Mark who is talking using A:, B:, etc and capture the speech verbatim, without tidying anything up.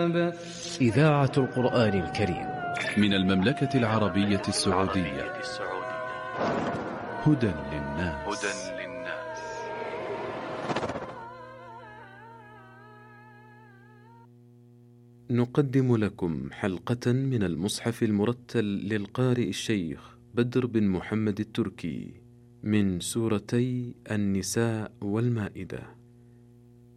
A: الكتاب.
B: إذاعة القرآن الكريم
C: من المملكة العربية السعودية. هدى للناس.
D: نقدم لكم حلقة من المصحف المرتل للقارئ الشيخ بدر بن محمد التركي من سورتي النساء والمائدة.